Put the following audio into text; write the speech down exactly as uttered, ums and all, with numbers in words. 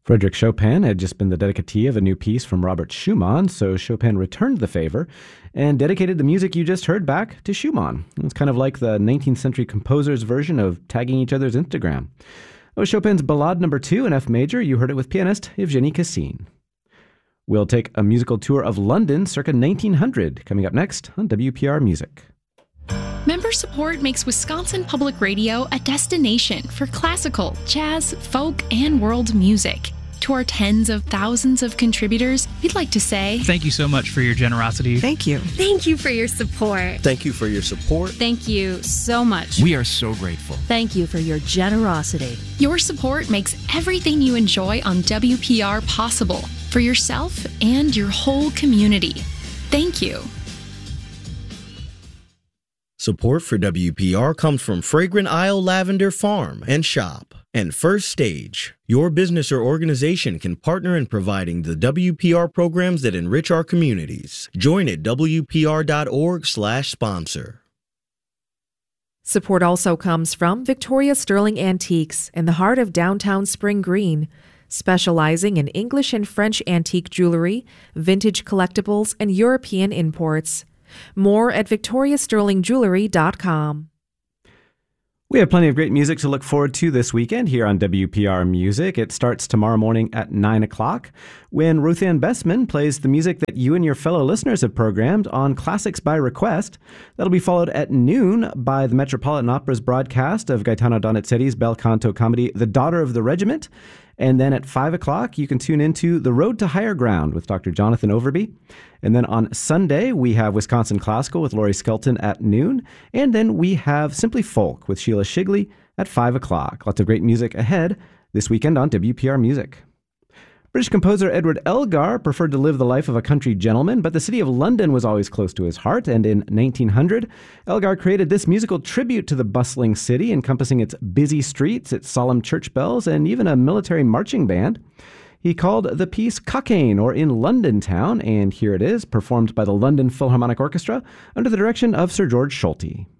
Frédéric Chopin had just been the dedicatee of a new piece from Robert Schumann, so Chopin returned the favor and dedicated the music you just heard back to Schumann. It's kind of like the nineteenth century composers' version of tagging each other's Instagram. That was Chopin's Ballade number two in F major. You heard it with pianist Evgeny Cassine. We'll take a musical tour of London circa nineteen hundred, coming up next on W P R Music. Member support makes Wisconsin Public Radio a destination for classical, jazz, folk, and world music. To our tens of thousands of contributors, we'd like to say thank you so much for your generosity. Thank you. Thank you for your support. Thank you for your support. Thank you so much. We are so grateful. Thank you for your generosity. Your support makes everything you enjoy on W P R possible for yourself and your whole community. Thank you. Support for W P R comes from Fragrant Isle Lavender Farm and Shop and First Stage. Your business or organization can partner in providing the W P R programs that enrich our communities. Join at W P R dot org slash sponsor. Support also comes from Victoria Sterling Antiques in the heart of downtown Spring Green, specializing in English and French antique jewelry, vintage collectibles, and European imports. More at victoria sterling jewelry dot com. We have plenty of great music to look forward to this weekend here on W P R Music. It starts tomorrow morning at nine o'clock when Ruth Ann Bessman plays the music that you and your fellow listeners have programmed on Classics by Request. That'll be followed at noon by the Metropolitan Opera's broadcast of Gaetano Donizetti's bel canto comedy The Daughter of the Regiment. And then at five o'clock, you can tune into The Road to Higher Ground with Doctor Jonathan Overby. And then on Sunday, we have Wisconsin Classical with Laurie Skelton at noon. And then we have Simply Folk with Sheila Shigley at five o'clock. Lots of great music ahead this weekend on W P R Music. British composer Edward Elgar preferred to live the life of a country gentleman, but the city of London was always close to his heart, and in nineteen hundred, Elgar created this musical tribute to the bustling city, encompassing its busy streets, its solemn church bells, and even a military marching band. He called the piece Cockaigne, or In London Town, and here it is, performed by the London Philharmonic Orchestra under the direction of Sir George Solti.